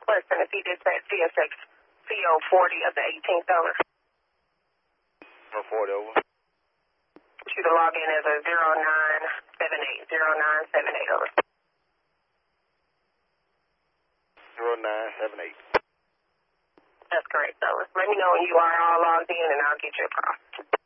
Listen, if he did say CSX CO 40 of the 18th over. No 40 over. You to log in as a 0978, 0978 over. 0978. That's correct, Douglas. Let me know when you are all logged in and I'll get you across.